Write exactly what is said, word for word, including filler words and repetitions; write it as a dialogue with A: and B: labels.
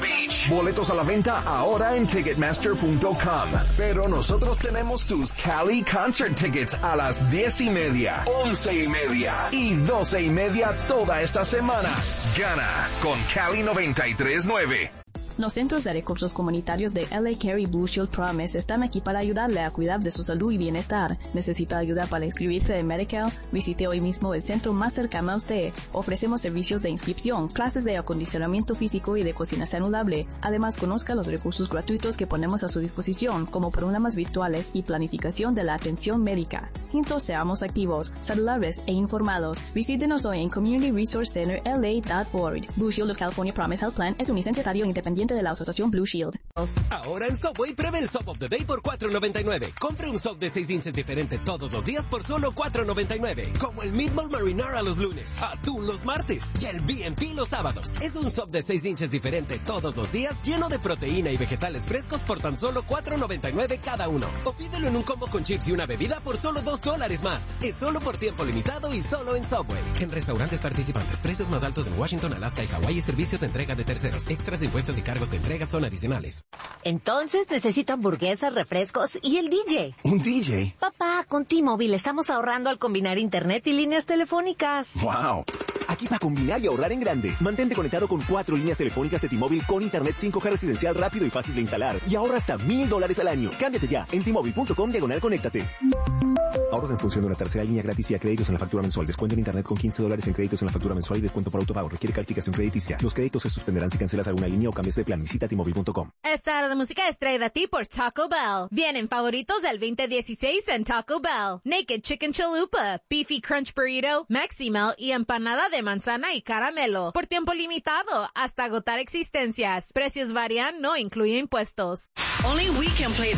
A: Beach. Boletos a la venta ahora en ticketmaster punto com. Pero nosotros tenemos tus Cali Concert Tickets a las diez y media, once y media y doce y media toda esta semana. Gana con Cali noventa y tres nueve.
B: Los Centros de Recursos Comunitarios de L A Carey Blue Shield Promise están aquí para ayudarle a cuidar de su salud y bienestar. ¿Necesita ayuda para inscribirse en Medi-Cal? Visite hoy mismo el centro más cercano a usted. Ofrecemos servicios de inscripción, clases de acondicionamiento físico y de cocina saludable. Además, conozca los recursos gratuitos que ponemos a su disposición, como programas virtuales y planificación de la atención médica. Juntos seamos activos, saludables e informados. Visítenos hoy en community resource center l a punto org. Blue Shield of California Promise Health Plan es un licenciatario independiente de la Asociación Blue Shield.
C: Ahora en Subway, pruebe el Sub of the Day por cuatro noventa y nueve. Compre un sub de seis inches diferente todos los días por solo cuatro noventa y nueve. Como el Meatball Marinara los lunes, atún los martes y el B and T los sábados. Es un sub de seis inches diferente todos los días, lleno de proteína y vegetales frescos por tan solo cuatro noventa y nueve cada uno. O pídelo en un combo con chips y una bebida por solo dos dólares más. Es solo por tiempo limitado y solo en Subway. En restaurantes participantes, precios más altos en Washington, Alaska y Hawái y servicio de entrega de terceros. Extras, impuestos y cargos de entrega son adicionales.
D: Entonces necesito hamburguesas, refrescos y el D J.
E: ¿Un D J?
D: Papá, con T-Mobile estamos ahorrando al combinar internet y líneas telefónicas.
E: ¡Wow! Aquí para combinar y ahorrar en grande. Mantente conectado con cuatro líneas telefónicas de T-Mobile con internet cinco G residencial rápido y fácil de instalar. Y ahorra hasta mil dólares al año. Cámbiate ya en T-Mobile punto com diagonal conéctate. Ahorros en función de una tercera línea gratis y a créditos en la factura mensual. Descuento en internet con quince dólares en créditos en la factura mensual y descuento por autopago. Requiere calificación crediticia. Los créditos se suspenderán si cancelas alguna línea o cambias de plan. Visita T Mobile punto com.
F: Esta hora de música es traída a ti por Taco Bell. Vienen favoritos del veinte dieciséis en Taco Bell. Naked Chicken Chalupa, Beefy Crunch Burrito, Maximel y empanada de manzana y caramelo. Por tiempo limitado, hasta agotar existencias. Precios varían, no incluye impuestos.
G: Only we can play